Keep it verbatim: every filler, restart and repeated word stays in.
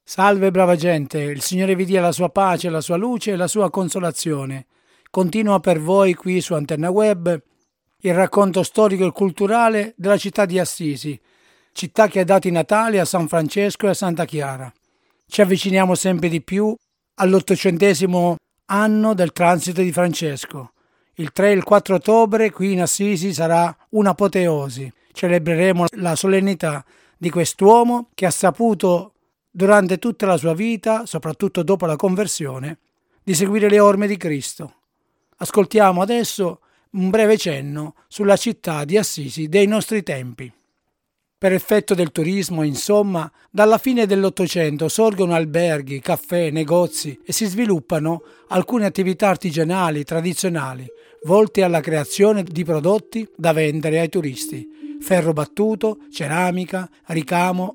Salve brava gente, il Signore vi dia la sua pace, la sua luce e la sua consolazione. Continua per voi qui su Antenna Web il racconto storico e culturale della città di Assisi, città che ha dato i natali a San Francesco e a Santa Chiara. Ci avviciniamo sempre di più all'ottocentesimo anno del transito di Francesco. Il tre e il quattro ottobre qui in Assisi sarà un'apoteosi. Celebreremo la solennità di quest'uomo che ha saputo durante tutta la sua vita, soprattutto dopo la conversione, di seguire le orme di Cristo. Ascoltiamo adesso un breve cenno sulla città di Assisi dei nostri tempi. Per effetto del turismo, insomma, dalla fine dell'Ottocento sorgono alberghi, caffè, negozi e si sviluppano alcune attività artigianali tradizionali volte alla creazione di prodotti da vendere ai turisti: ferro battuto, ceramica, ricamo,